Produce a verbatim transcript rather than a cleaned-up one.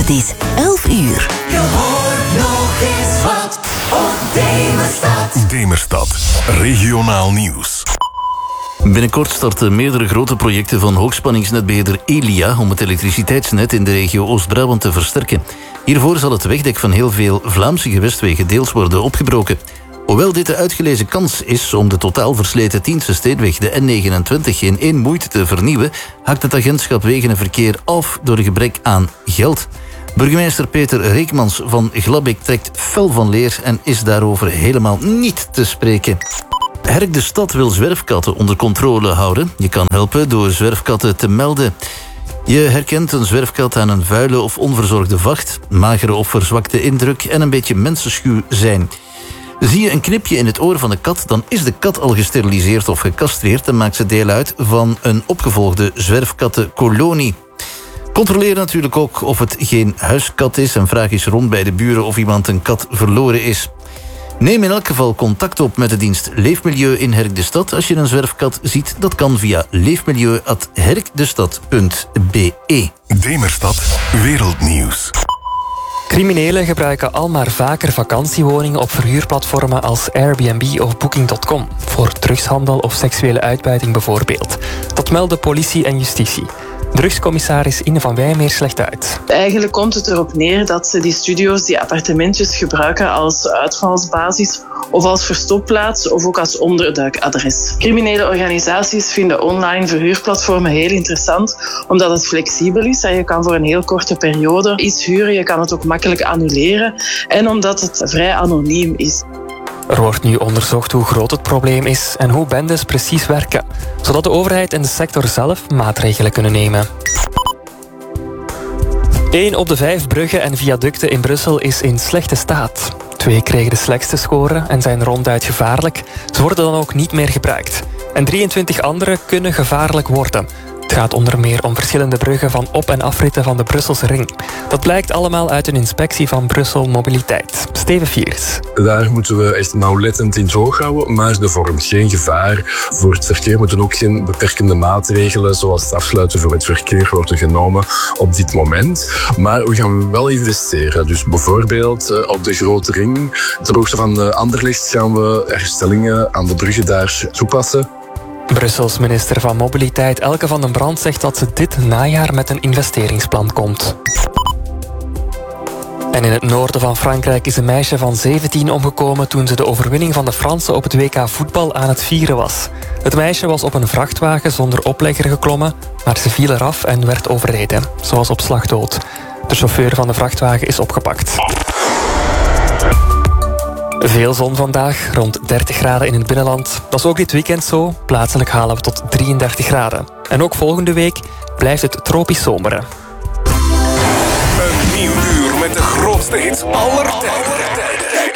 Het is elf uur. Je hoort nog eens wat op Demerstad. Demerstad, regionaal nieuws. Binnenkort starten meerdere grote projecten van hoogspanningsnetbeheerder Elia om het elektriciteitsnet in de regio Oost-Brabant te versterken. Hiervoor zal het wegdek van heel veel Vlaamse gewestwegen deels worden opgebroken. Hoewel dit de uitgelezen kans is om de totaal versleten Tiense Steenweg, de N negenentwintig, in één moeite te vernieuwen, haakt het agentschap Wegen en Verkeer af door een gebrek aan geld. Burgemeester Peter Reekmans van Glabbeek trekt fel van leer en is daarover helemaal niet te spreken. Herk de Stad wil zwerfkatten onder controle houden. Je kan helpen door zwerfkatten te melden. Je herkent een zwerfkat aan een vuile of onverzorgde vacht, magere of verzwakte indruk en een beetje mensenschuw zijn. Zie je een knipje in het oor van de kat, dan is de kat al gesteriliseerd of gecastreerd en maakt ze deel uit van een opgevolgde zwerfkattenkolonie. Controleer natuurlijk ook of het geen huiskat is en vraag eens rond bij de buren of iemand een kat verloren is. Neem in elk geval contact op met de dienst Leefmilieu in Herk de Stad als je een zwerfkat ziet. Dat kan via leefmilieu at herkdestad punt be. Demerstad, wereldnieuws. Criminelen gebruiken al maar vaker vakantiewoningen op verhuurplatformen als Airbnb of Booking punt com. Voor drugshandel of seksuele uitbuiting bijvoorbeeld. Dat melden politie en justitie. Drugscommissaris Ine van Wijmeer legt uit. Eigenlijk komt het erop neer dat ze die studio's, die appartementjes gebruiken als uitvalsbasis of als verstopplaats of ook als onderduikadres. Criminele organisaties vinden online verhuurplatformen heel interessant omdat het flexibel is en je kan voor een heel korte periode iets huren. Je kan het ook makkelijk annuleren en omdat het vrij anoniem is. Er wordt nu onderzocht hoe groot het probleem is en hoe bendes precies werken, zodat de overheid en de sector zelf maatregelen kunnen nemen. Eén op de vijf bruggen en viaducten in Brussel is in slechte staat. Twee kregen de slechtste score en zijn ronduit gevaarlijk. Ze worden dan ook niet meer gebruikt. En drieëntwintig andere kunnen gevaarlijk worden. Het gaat onder meer om verschillende bruggen van op- en afritten van de Brusselse ring. Dat blijkt allemaal uit een inspectie van Brussel Mobiliteit. Steven Viers. Daar moeten we echt nauwlettend in het oog houden, maar er vormt geen gevaar voor het verkeer. Er moeten ook geen beperkende maatregelen, zoals het afsluiten voor het verkeer, worden genomen op dit moment. Maar we gaan wel investeren. Dus bijvoorbeeld op de grote ring, ter hoogte van Anderlecht, gaan we herstellingen aan de bruggen daar toepassen. Brussels minister van Mobiliteit Elke van den Brand zegt dat ze dit najaar met een investeringsplan komt. En in het noorden van Frankrijk is een meisje van zeventien omgekomen toen ze de overwinning van de Fransen op het W K voetbal aan het vieren was. Het meisje was op een vrachtwagen zonder oplegger geklommen, maar ze viel eraf en werd overreden. Ze was op slag dood. De chauffeur van de vrachtwagen is opgepakt. Veel zon vandaag, rond dertig graden in het binnenland. Dat is ook dit weekend zo. Plaatselijk halen we tot drieëndertig graden. En ook volgende week blijft het tropisch zomeren. Een nieuw uur met de grootste hits aller tijden.